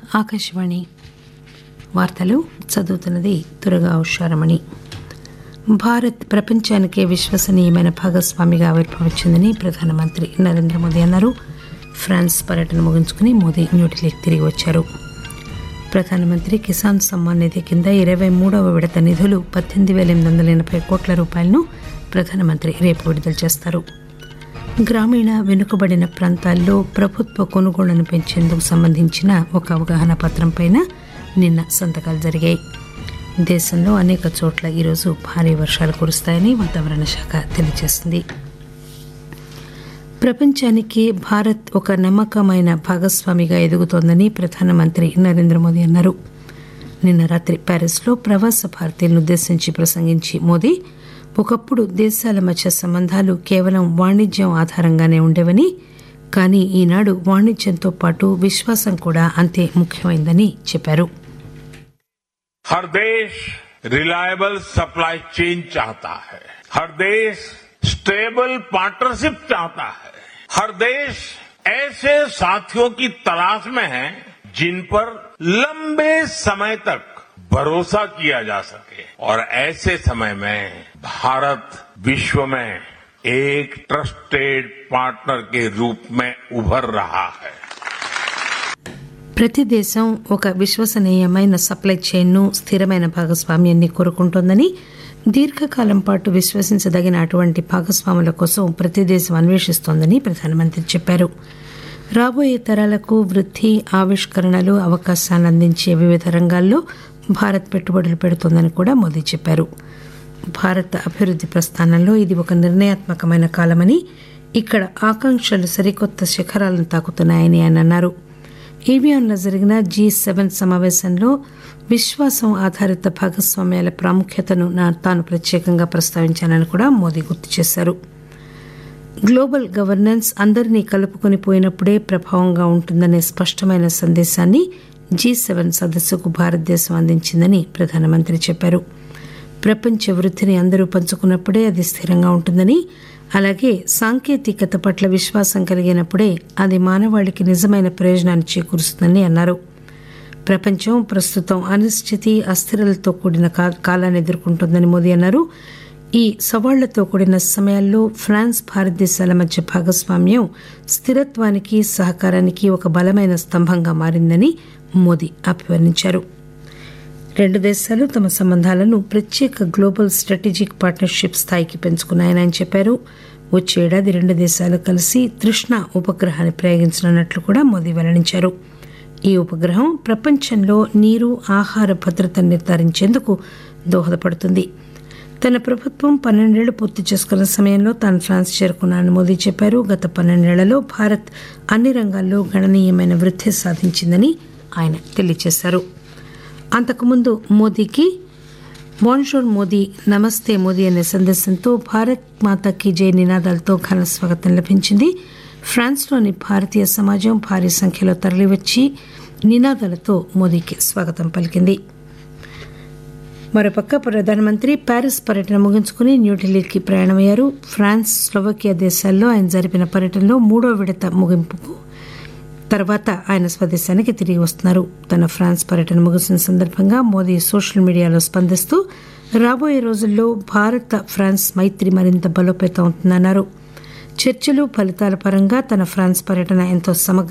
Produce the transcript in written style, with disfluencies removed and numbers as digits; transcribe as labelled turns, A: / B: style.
A: ఆకాశవాణి వార్తలు చదువుతున్నది దుర్గా ఉషారమణి. భారత్ ప్రపంచానికే విశ్వసనీయమైన భాగస్వామిగా ఆవిర్భవించిందని ప్రధానమంత్రి నరేంద్ర మోదీ అన్నారు. ఫ్రాన్స్ పర్యటన ముగించుకుని మోదీ న్యూఢిల్లీకి తిరిగి వచ్చారు. ప్రధానమంత్రి కిసాన్ సమ్మాన్ నిధి కింద 23వ విడత నిధులు 18,880 కోట్ల రూపాయలను ప్రధానమంత్రి రేపు విడుదల చేస్తారు. గ్రామీణ వెనుకబడిన ప్రాంతాల్లో ప్రభుత్వ కొనుగోళ్లను పెంచేందుకు సంబంధించిన ఒక అవగాహన పత్రంపై నిన్న సంతకాలు జరిగాయి. దేశంలో అనేక చోట్ల ఈరోజు భారీ వర్షాలు కురుస్తాయని వాతావరణ శాఖ తెలియజేసింది. ప్రపంచానికి భారత్ ఒక నమ్మకమైన భాగస్వామిగా ఎదుగుతోందని ప్రధానమంత్రి నరేంద్ర మోదీ అన్నారు. నిన్న రాత్రి ప్యారిస్లో ప్రవాస భారతీయులను ఉద్దేశించి ప్రసంగించి మోదీ ఒకప్పుడు దేశాల మధ్య సంబంధాలు కేవలం వాణిజ్యం ఆధారంగానే ఉండేవని, కానీ ఈనాడు వాణిజ్యంతో పాటు విశ్వాసం కూడా అంతే ముఖ్యమైందని చెప్పారు.
B: हर देश रिलायबल सप्लाई चेन चाहता है, हर देश स्टेबल पार्टनरशिप चाहता है, हर देश ऐसे साथियों की तलाश में है जिन पर लंबे समय तक भरोसा किया जा सके. और ऐसे समय में भारत विश्व में एक ट्रस्टेड पार्टनर के रूप में उभर रहा है.
A: ప్రతి దేశం ఒక విశ్వసనీయమైన సప్లై చైన్ను, స్థిరమైన భాగస్వామ్యాన్ని కోరుకుంటోందని, దీర్ఘకాలం పాటు విశ్వసించదగిన అటువంటి భాగస్వాముల కోసం ప్రతి దేశం అన్వేషిస్తోందని ప్రధానమంత్రి చెప్పారు. రాబోయే తరాలకు వృద్ధి, ఆవిష్కరణలు, అవకాశాలను అందించే వివిధ రంగాల్లో భారత్ పెట్టుబడులు పెడుతోందని కూడా మోదీ చెప్పారు. భారత అభివృద్ది ప్రస్థానంలో ఇది ఒక నిర్ణయాత్మకమైన కాలమని, ఇక్కడ ఆకాంక్షలు సరికొత్త శిఖరాలను తాకుతున్నాయని ఆయన అన్నారు. ఏవియాన్లో జరిగిన G7 సమావేశంలో విశ్వాసం ఆధారిత భాగస్వామ్యాల ప్రాముఖ్యతను తాను ప్రత్యేకంగా ప్రస్తావించానని కూడా మోదీ గుర్తు చేశారు. గ్లోబల్ గవర్నెన్స్ అందరినీ కలుపుకొని పోయినప్పుడే ప్రభావంగా ఉంటుందనే స్పష్టమైన సందేశాన్ని G7 సదస్సుకు భారతదేశం అందించిందని ప్రధానమంత్రి చెప్పారు. ప్రపంచ వృద్ధిని అందరూ పంచుకున్నప్పుడే అది స్థిరంగా ఉంటుందని, అలాగే సాంకేతికత పట్ల విశ్వాసం కలిగినప్పుడే అది మానవాళికి నిజమైన ప్రయోజనాన్ని చేకూరుస్తుందని అన్నారు. ప్రపంచం ప్రస్తుతం అనిశ్చితి, అస్థిరలతో కూడిన కాలాన్ని ఎదుర్కొంటోందని మోదీ అన్నారు. ఈ సవాళ్లతో కూడిన సమయాల్లో ఫ్రాన్స్, భారతదేశాల మధ్య భాగస్వామ్యం స్థిరత్వానికి, సహకారానికి ఒక బలమైన స్తంభంగా మారిందని మోదీ అభివర్ణించారు. రెండు దేశాలు తమ సంబంధాలను ప్రత్యేక గ్లోబల్ స్ట్రాటజిక్ పార్ట్నర్షిప్ స్థాయికి పెంచుకున్నాయని ఆయన చెప్పారు. వచ్చే ఏడాది రెండు దేశాలు కలిసి తృష్ణ ఉపగ్రహాన్ని ప్రయోగించనున్నట్లు కూడా మోదీ వెల్లడించారు. ఈ ఉపగ్రహం ప్రపంచంలో నీరు, ఆహార భద్రతను నిర్ధారించేందుకు దోహదపడుతుంది. తన ప్రభుత్వం 12 ఏళ్లు పూర్తి చేసుకున్న సమయంలో తాను ఫ్రాన్స్ చేరుకున్నానని మోదీ చెప్పారు. గత 12 ఏళ్లలో భారత్ అన్ని రంగాల్లో గణనీయమైన వృద్ధి సాధించిందని ఆయన తెలియజేశారు. అంతకుముందు మోదీకి బోన్జోర్ మోదీ, నమస్తే మోదీ అనే సందేశంతో భారత్ మాతాకి జై నినాదాలతో ఘన స్వాగతం లభించింది. ఫ్రాన్స్లోని భారతీయ సమాజం భారీ సంఖ్యలో తరలివచ్చి నినాదాలతో మోదీకి స్వాగతం పలికింది. మరోపక్క ప్రధానమంత్రి ప్యారిస్ పర్యటన ముగించుకుని న్యూఢిల్లీకి ప్రయాణమయ్యారు. ఫ్రాన్స్, స్లోవకియా దేశాల్లో ఆయన జరిపిన పర్యటనలో 3వ విడత ముగింపుకు తర్వాత ఆయన స్వదేశానికి తిరిగి వస్తున్నారు. తన ఫ్రాన్స్ పర్యటన ముగిసిన సందర్భంగా మోదీ సోషల్ మీడియాలో స్పందిస్తూ రాబోయే రోజుల్లో భారత ఫ్రాన్స్ మైత్రి మరింత బలోపేతం అవుతుందన్నారు. చర్చలు, ఫలితాల పరంగా తన ఫ్రాన్స్ పర్యటన ఎంతో సమగ్ర